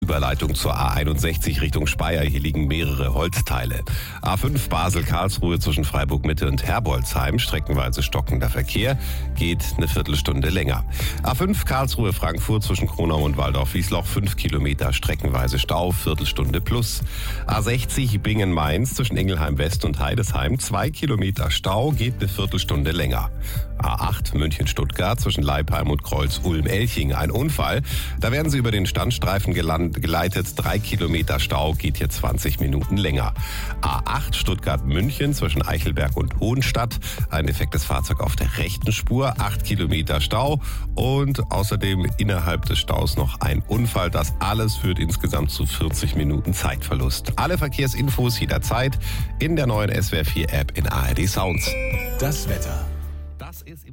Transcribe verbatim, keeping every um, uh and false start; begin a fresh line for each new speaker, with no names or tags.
Überleitung zur A einundsechzig Richtung Speyer. Hier liegen mehrere Holzteile. A fünf Basel-Karlsruhe zwischen Freiburg-Mitte und Herbolzheim. Streckenweise stockender Verkehr. Geht eine Viertelstunde länger. A fünf Karlsruhe-Frankfurt zwischen Kronau und Waldorf-Wiesloch. fünf Kilometer streckenweise Stau. Viertelstunde plus. A sechzig Bingen-Mainz zwischen Ingelheim-West und Heidesheim. zwei Kilometer Stau. Geht eine Viertelstunde länger. A acht München-Stuttgart zwischen Leipheim und Kreuz-Ulm-Elching. Ein Unfall. Da werden Sie über den Standstreifen geland, geleitet. Drei Kilometer Stau, geht hier zwanzig Minuten länger. A acht Stuttgart-München zwischen Eichelberg und Hohenstadt. Ein defektes Fahrzeug auf der rechten Spur. Acht Kilometer Stau und außerdem innerhalb des Staus noch ein Unfall. Das alles führt insgesamt zu vierzig Minuten Zeitverlust. Alle Verkehrsinfos jederzeit in der neuen S W R vier App in A R D Sounds.
Das Wetter.
Das ist